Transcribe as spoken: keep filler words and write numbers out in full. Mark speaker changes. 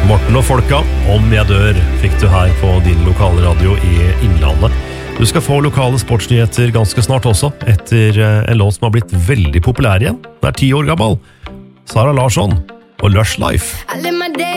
Speaker 1: Morten og folka, Om jeg dør, fikk du her på din lokale radio i Innlandet. Du skal få lokale sportsnyheter ganske snart også, etter en låt som har blitt veldig populær igjen. Den er ti år gammel. Sara Larsson og Lush Life.